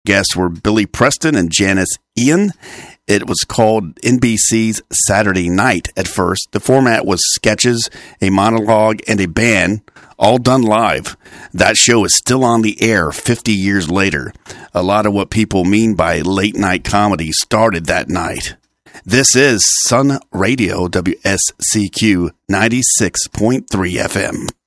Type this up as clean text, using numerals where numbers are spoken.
Guests were Billy Preston and Janice Ian. It was called NBC's Saturday Night at first. The format was sketches, a monologue, and a band, all done live. That show is still on the air 50 years later. A lot of what people mean by late night comedy started that night. This is Sun Radio, WSCQ 96.3 FM.